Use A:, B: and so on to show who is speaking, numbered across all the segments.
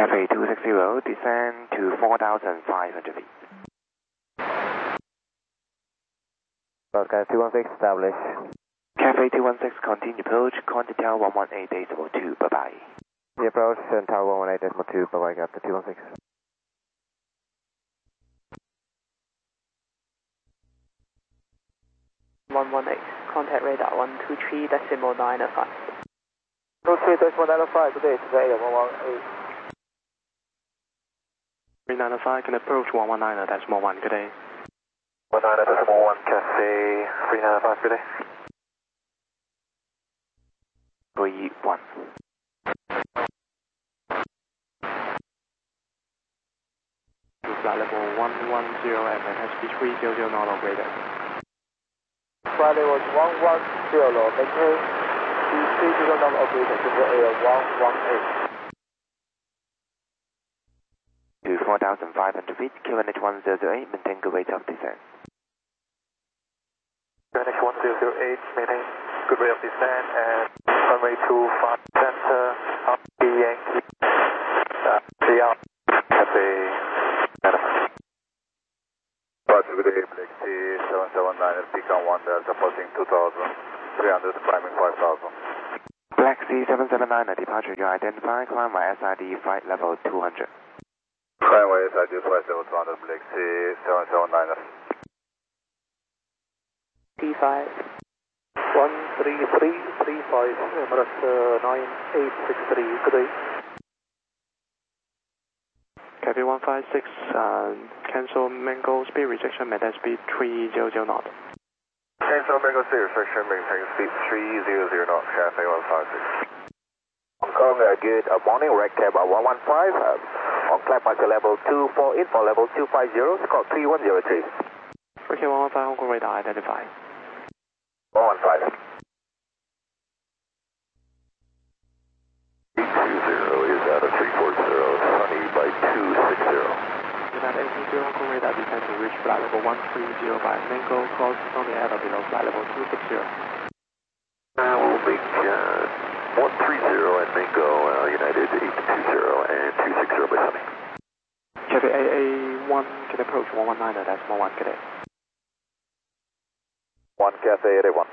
A: Cafe 260, descend to 4,500 feet.
B: Broadcast 216, establish.
A: Cafe 216, continue approach, contact tower 118.2, bye-bye.
B: The approach and tower 118.2, bye-bye, got the 216.
C: 118, contact radar 123.905.
B: 23.905, today, today, 118.
D: 395 can approach 119.1, good day.
B: 19.1, Cafe 395, good day.
A: 31.
D: Flight level 110 and SB 300 not operator.
B: Flight level 110, maintain SB 300 not operator, Air 118.
A: To 4,500 feet, QNH 1008, maintain good rate of descent.
B: QNH 1008, maintain good rate of descent, and runway 25 center, Yankee, 3 out, Cafe, Roger, good day, Black Sea 779 at Pecan 1 Delta, approaching 2,300, climbing 5,000.
A: Black Sea 779 at departure, you identify, climb by SID, flight level 200.
B: Climbway SID, flight level 200, Black Sea 779.
C: D5.
B: 13335, Emirates 9863, good day.
D: Cafe 156, cancel Mango speed rejection, maintain speed 300 knot.
B: Cancel Mango speed rejection, maintain speed 300 knot, Cafe 156. Hong Kong, good morning, Red Cab 115, on climb marker level 248 for level 250, score 3103.
D: Okay, 115, Hong Kong radar identify.
B: 115. 820 is out of 340, sunny by 260.
D: United 820 Hong Kong radar descend to reach flight level 130 by Mango, cross on the air below flight level 260.
B: We'll make 130 at Mango, United 820 and 260 by sunny.
D: Cafe AA1 can approach 119, that's 1 good day.
B: 1 Cafe 81.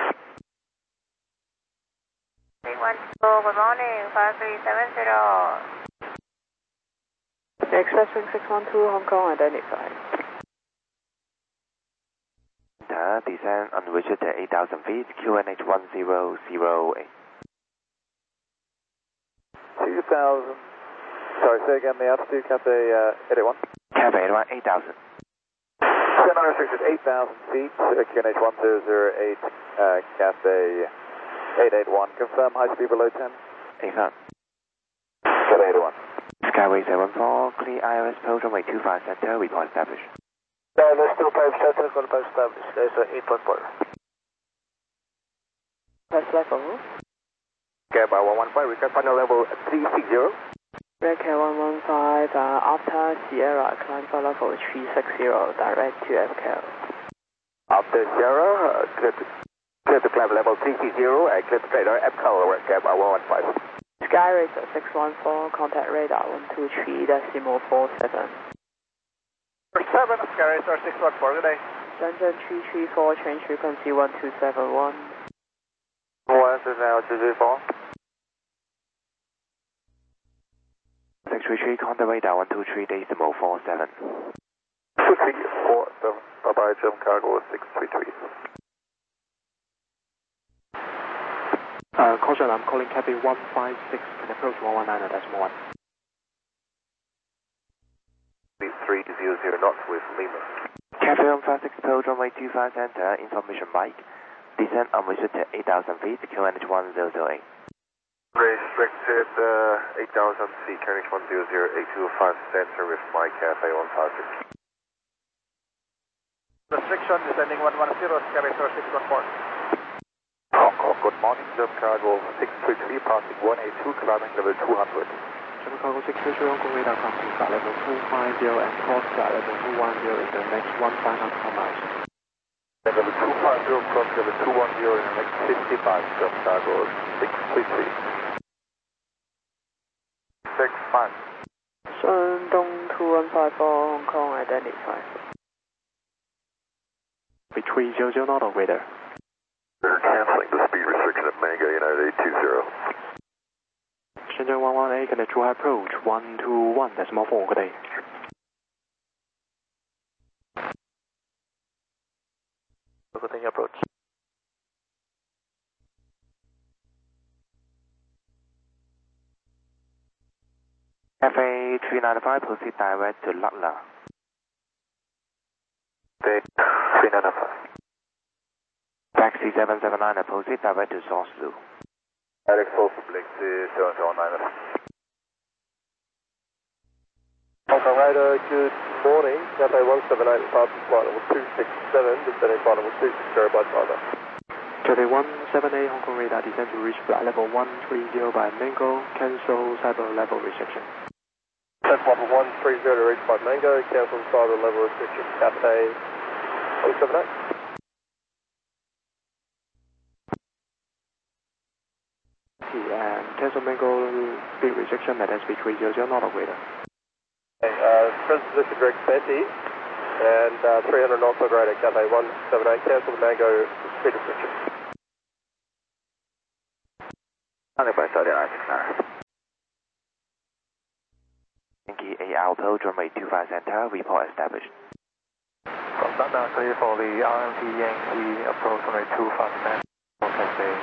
E: 312, good morning, 5370.
C: Express wing 612, Hong Kong identified.
A: Descend unreached at 8,000 feet, QNH 1008.
B: 2,000. Sorry, say again the altitude, Cafe 81.
A: Cafe 81, 8,000.
B: 706 at 8,000 feet, QNH 1008, Cafe 881. Confirm high speed below 10.
A: 8,000.
B: Cafe 81.
A: Skyway 74, clear ILS post runway 25 center, report established.
B: ILS 25 center, confirm established, there's 8.4.
C: Press level.
B: Cab 115, request final level 360.
C: Red Cab 115, after Sierra, climb for level 360, direct to FCAL.
B: After Sierra, clear to climb level 360 and clear to radar FCAL, Red Cab 115.
C: Skyracer 614, contact radar 123.47.
B: 7, Skyracer 614, good day.
C: Shenzhen 334, change frequency 1271.
B: 1 is now 234.
A: 633, contact radar 123.47.
B: 634, bye-bye, Jim Cargo 633.
D: Caution, I'm calling Cafe 156, can approach 119, that's 1.
B: 300 knots with Lima.
A: Cafe 156, approach runway 25 center, information Mike. Descend unreached at 8,000 feet, QNH 1008.
B: Restricted 8,000 feet, QNH 10825 center with Mike, Cafe 156. Restriction descending 110, Skyracer 614. Hong Kong, good morning, Jim Cargo 633, passing 182, climbing level 200.
D: Jim Cargo 633 Hong Kong radar crossing flight level 250 and cross flight level 210 in the next 1,500 miles.
B: Level 250, cross level 210 in the next 55, Jim Cargo 633. 365.
C: Shandong 2154 Hong Kong, identify.
D: Between 00 knot or greater.
B: They're canceling the speed restriction at Mango United 820.
D: Shenzhen 118, can I true approach 121.4, good day.
B: Good day, approach.
A: FA 395, proceed direct to Lutla.
B: Okay, 395.
A: Taxi 779, proceed direct to Source Zoo.
B: Alex Hope, Blixie 779.
F: Hong Rider, good morning. Cathay 178, departing flight level 267, descending flight level 260 by China.
D: Cathay 178 Hong Kong radar descend to reach flight level 130 by Mango, cancel cyber level restriction.
F: Cathay level 130 to reach by Mango, cancel cyber level restriction. Cathay 178.
D: And cancel Mango speed restriction at speed 300 knot or greater.
F: Present position direct 20 and 300 knots or greater, Cathay 178, cancel the Mango speed restriction.
B: 200
A: Yankee 8 Alto, runway 25 center, report established.
B: From Thunder, clear for the RMP Yankee approach runway 25 center. Okay.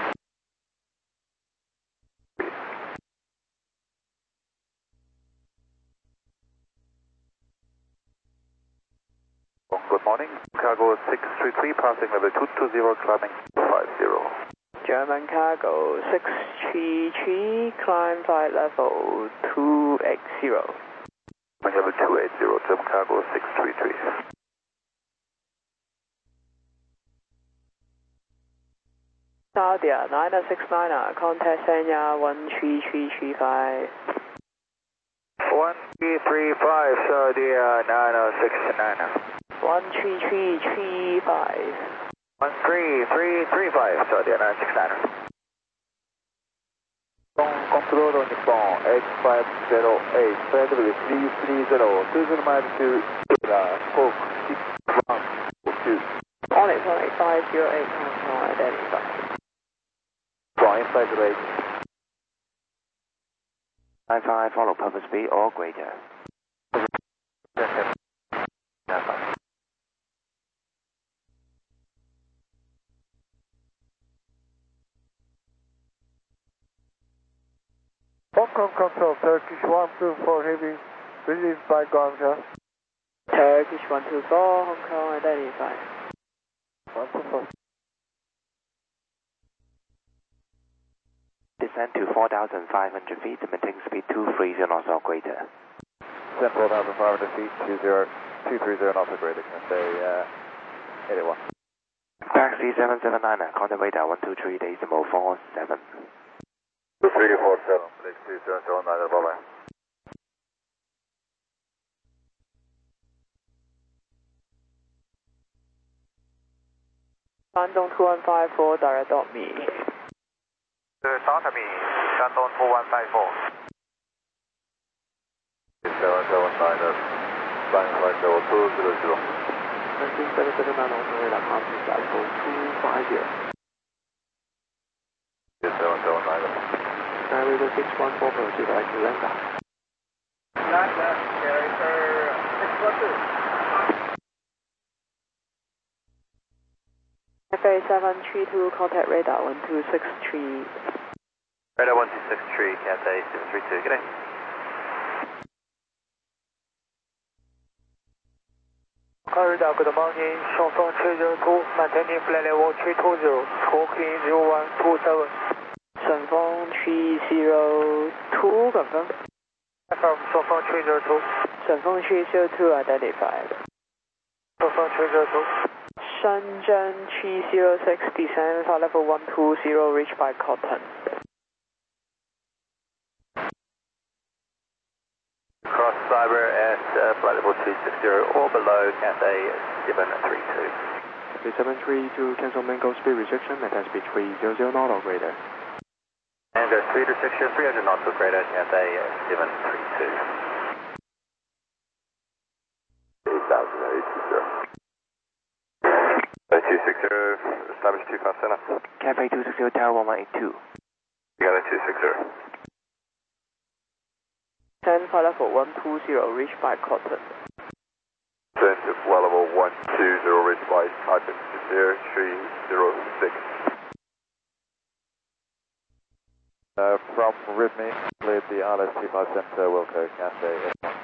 B: Good morning, cargo 633, passing level 220, climbing 50.
C: German cargo 633, climb flight level 280.
B: Climbing level 280, German cargo 633.
C: Saudia 969, contact Sanya 13335.
B: 1335, Saudia 969.
C: 13335.
B: 13335, Saudia 969. Control Nippon 8508, friendly 330, 20 miles to Scope 6142.
C: Onyx 18508 Hong Kong, identify.
B: Flying inside the rate.
A: 95, follow purpose speed or greater.
F: Hong Kong Control, Turkish 124 heavy, released by Guangzhou.
C: Turkish 124 Hong Kong, identify.
F: 124.
A: Descend to 4,500 feet, maintain speed 230 knots or greater.
B: Descend 4,500 feet, 230 knots or greater, can I say 81.
A: Taxi 779, contact radar 123.47.
B: 2347, Blake 2779, bye-bye.
C: Shandong 2154, direct dot me.
B: Start me, Shandong 2154. 779, flying flight level 200.
D: 779 Hong Kong radar passing flight level 250.
B: 779.
D: Narrator 614, proceed direct to Lambda.
F: Lambda, character 612.
C: FA 732, contact radar 1263.
B: Radar 1263, Cathay 732, good day.
F: Radar, good morning, Shenzhen 302, maintaining flight level 320, score clean 0127.
C: 顺丰302, confirm.
F: From Shenzhen 302.
C: 顺丰302, identified.
F: Shenzhen 302.
C: Shenzhen 306, descend flight level 120, reached by Cotton.
B: Cross cyber at flight level 260 or below, Cathay 732.
D: 732, cancel Mango speed restriction at speed 300 knot or greater.
B: And Speed restriction 300 knots of greater Cathay 732. 260, establish 25 center.
A: Cafe 260, Tower 1182.
B: You got a 260.
C: Descend flight level 120, reach by Cotton.
B: Descend to flight level 120, reach by Cotton, 0306.
G: From RIDME, cleared the RS25 Center, Wilco, Cathay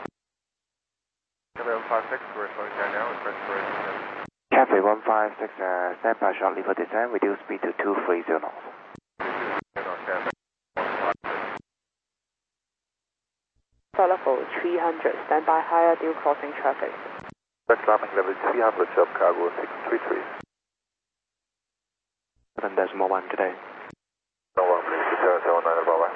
G: 81.
F: Cafe 156, we're slowing down now, request for
A: Cafe 156, stand by shortly for descent, reduce speed to 230 knots.
C: Flight level 300, stand by higher due crossing traffic.
B: Climbing level 300, Shop Cargo 633.
A: 7.1 today.
B: No one, please, 779 bye-bye.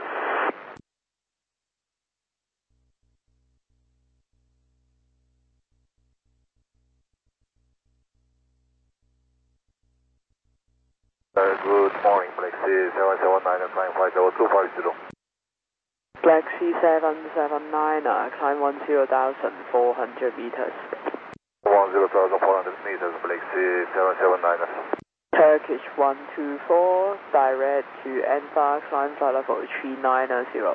B: Good morning, Black Sea 779 and flying flight level 250.
C: Black Sea 779, climb 10,400 meters.
B: 10,400 meters, Black Sea 779.
C: Turkish 124, direct to Anbar, climb flight level 390.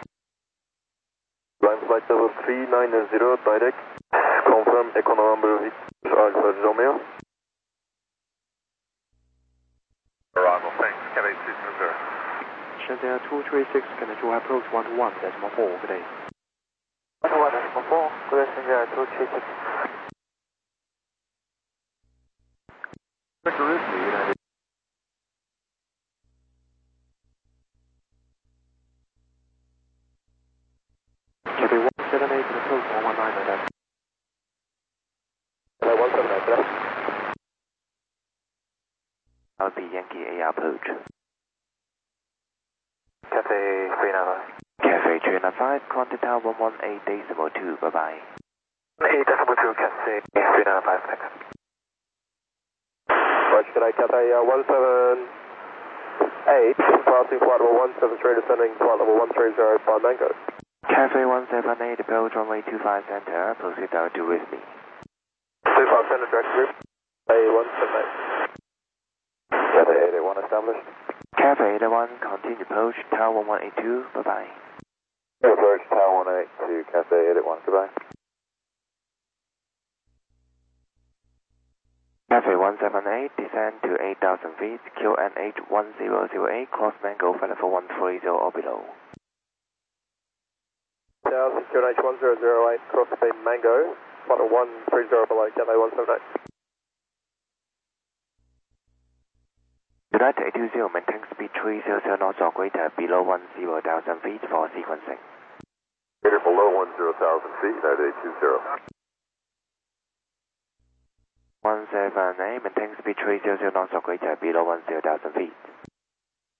B: Climb flight level 390, direct. Confirm econo number is Alpha Romeo. Arrival, thanks, Cathay 270.
D: Shenzhen 236, Canada approach 121.4, good day.
C: 121.4, good day, Shenzhen 236.
D: Victor Ripley, United. Cafe 178, approach 119,
B: Cathay 179,
A: Alpha Yankee A approach.
B: Cathay 395.
A: Cafe 305, contact tower 118.2, bye bye.
B: 8.2, Cathay 395, thanks. Roger, good night, Cathay 178, passing flight level 173, descending flight level 130 by Mango.
A: Cafe 178, approach runway 25 center, proceed down to Whitney.
B: 25 center, direct group, A178. Cathay 81 established.
A: Cafe 81, continue approach, tower 1182, bye bye.
B: Approach tower 182, Cathay 81, goodbye.
A: Cafe 178, descend to 8,000 feet, QNH 1008, cross Mango, flight level 130 or below.
F: 1000, QNH 1008, cross speed Mango, flight level 130 below, Cathay 178.
A: United 820, maintain speed 300 knots or greater, below 10,000 feet for sequencing.
B: Below 10,000 feet, United 820.
A: 178, maintain speed 300 knots or greater, below 10,000 feet.